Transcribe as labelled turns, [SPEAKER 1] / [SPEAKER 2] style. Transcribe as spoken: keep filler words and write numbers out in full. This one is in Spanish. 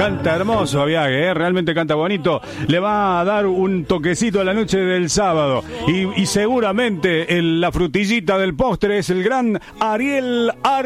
[SPEAKER 1] Canta hermoso Viague, ¿eh? Realmente canta bonito. Le va a dar un toquecito a la noche del sábado. Y, y seguramente el, la frutillita del postre es el gran Ariel Ar